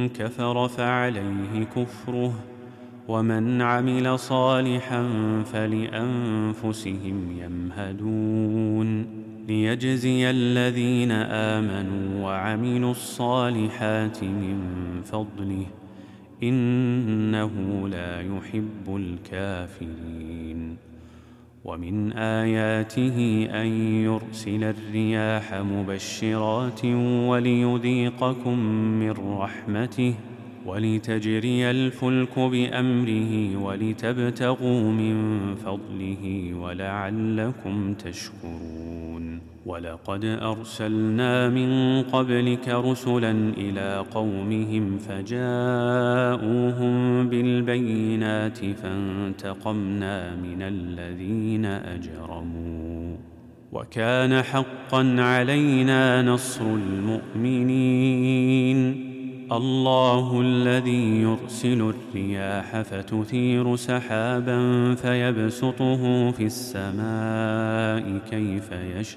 كفر فعليه كفره ومن عمل صالحا فلأنفسهم يمهدون ليجزي الذين آمنوا وعملوا الصالحات من فضله إنه لا يحب الكافرين. ومن آياته أن يرسل الرياح مبشرات وليذيقكم من رحمته ولتجري الفلك بأمره ولتبتغوا من فضله ولعلكم تشكرون. ولقد أرسلنا من قبلك رسلا إلى قومهم فجاءوهم بالبينات فانتقمنا من الذين أجرموا وكان حقا علينا نصر المؤمنين. الله الذي يرسل الرياح فتثير سحابا فيبسطه في السماء كيف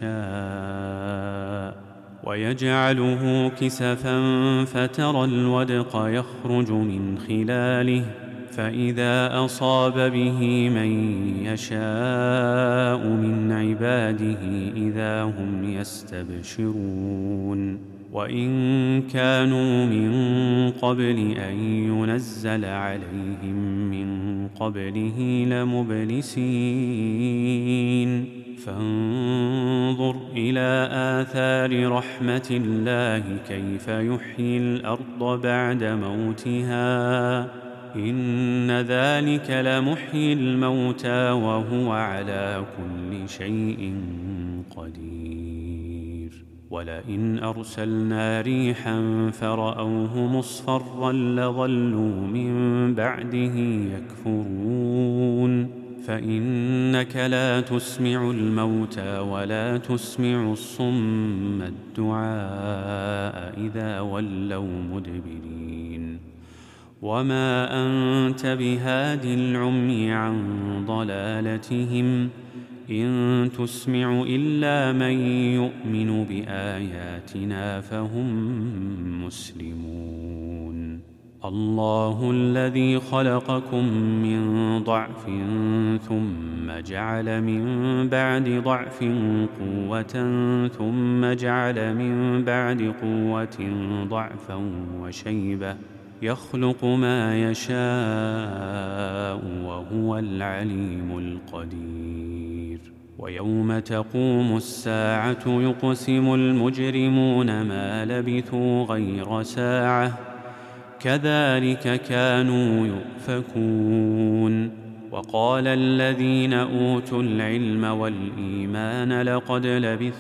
يشاء ويجعله كسفا فترى الودق يخرج من خلاله فإذا أصاب به من يشاء من عباده إذا هم يستبشرون. وإن كانوا من قبل أن ينزل عليهم من قبله لمبلسين. فانظر إلى آثار رحمة الله كيف يحيي الأرض بعد موتها إن ذلك لمحيي الموتى وهو على كل شيء قدير. ولئن أرسلنا ريحا فرأوه مصفرا لظلوا من بعده يكفرون. فإنك لا تسمع الموتى ولا تسمع الصم الدعاء إذا ولوا مدبرين. وما أنت بهاد العمي عن ضلالتهم إن تسمع إلا من يؤمن بآياتنا فهم مسلمون. الله الذي خلقكم من ضعف ثم جعل من بعد ضعف قوة ثم جعل من بعد قوة ضعفا وشيبة يخلق ما يشاء وهو العليم القدير. ويوم تقوم الساعة يقسم المجرمون ما لبثوا غير ساعة كذلك كانوا يؤفكون. وقال الذين أوتوا العلم والإيمان لقد لبثتم